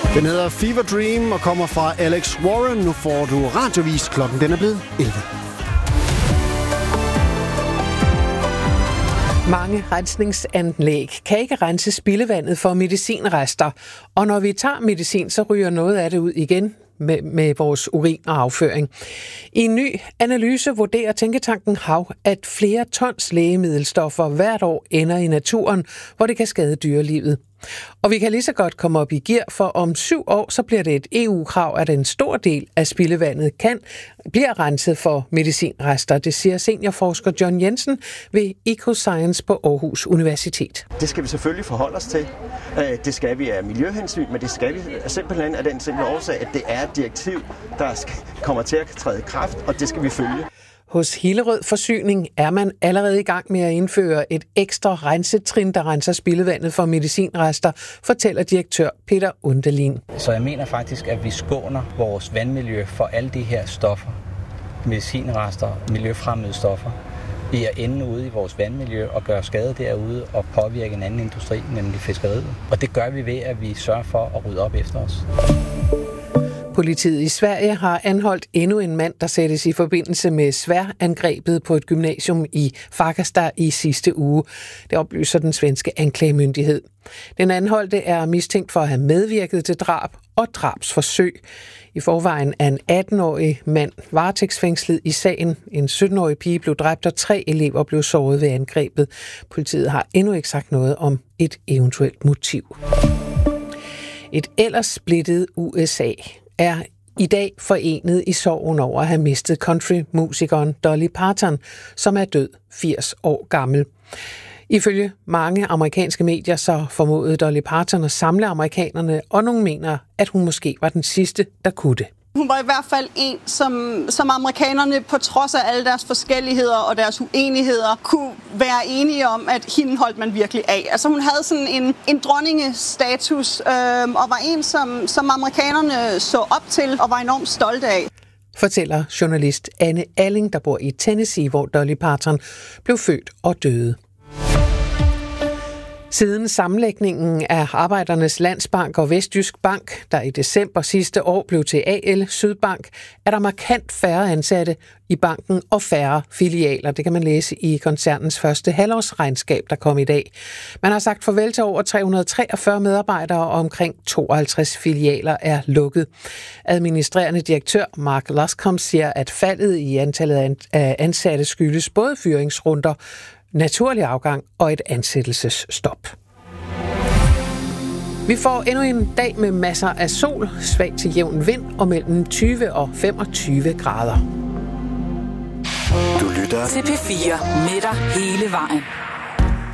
Den hedder Fever Dream og kommer fra Alex Warren. Nu får du radiovis. Klokken den er blevet 11. Mange rensningsanlæg kan ikke rense spildevandet for medicinrester, og når vi tager medicin, så ryger noget af det ud igen med vores urin og afføring. I en ny analyse vurderer tænketanken Hav, at flere tons lægemiddelstoffer hvert år ender i naturen, hvor det kan skade dyrelivet. Og vi kan lige så godt komme op i gear, for om 7 år, så bliver det et EU-krav, at en stor del af spildevandet bliver renset for medicinrester. Det siger seniorforsker John Jensen ved EcoScience på Aarhus Universitet. Det skal vi selvfølgelig forholde os til. Det skal vi af miljøhensyn, men det skal vi simpelthen af den simple årsag, at det er et direktiv, der kommer til at træde i kraft, og det skal vi følge. Hos Hillerød Forsyning er man allerede i gang med at indføre et ekstra rensetrin, der renser spildevandet for medicinrester, fortæller direktør Peter Undelin. Så jeg mener faktisk, at vi skåner vores vandmiljø for alle de her stoffer, medicinrester, miljøfremmede stoffer, i at ende ude i vores vandmiljø og gøre skade derude og påvirke en anden industri, nemlig fiskeriet. Og det gør vi ved, at vi sørger for at rydde op efter os. Politiet i Sverige har anholdt endnu en mand, der sættes i forbindelse med sværangrebet på et gymnasium i Fagersta i sidste uge. Det oplyser den svenske anklagemyndighed. Den anholdte er mistænkt for at have medvirket til drab og drabsforsøg. I forvejen er en 18-årig mand varetægtsfængslet i sagen. En 17-årig pige blev dræbt, og 3 elever blev såret ved angrebet. Politiet har endnu ikke sagt noget om et eventuelt motiv. Et ellers splittet USA er i dag forenet i sorgen over at have mistet countrymusikeren Dolly Parton, som er død 80 år gammel. Ifølge mange amerikanske medier så formåede Dolly Parton at samle amerikanerne, og nogle mener, at hun måske var den sidste, der kunne det. Hun var i hvert fald en, som amerikanerne på trods af alle deres forskelligheder og deres uenigheder kunne være enige om, at hende holdt man virkelig af. Altså hun havde sådan en dronningestatus og var en, som amerikanerne så op til og var enormt stolte af. Fortæller journalist Anne Alling, der bor i Tennessee, hvor Dolly Parton blev født og døde. Siden sammenlægningen af Arbejdernes Landsbank og Vestjysk Bank, der i december sidste år blev til AL Sydbank, er der markant færre ansatte i banken og færre filialer. Det kan man læse i koncernens første halvårsregnskab, der kom i dag. Man har sagt farvel til over 343 medarbejdere, og omkring 52 filialer er lukket. Administrerende direktør Mark Luscombe siger, at faldet i antallet af ansatte skyldes både fyringsrunder, naturlig afgang og et ansættelsesstop. Vi får endnu en dag med masser af sol, svag til jævn vind og mellem 20 og 25 grader. Du lytter til P4 med dig hele vejen.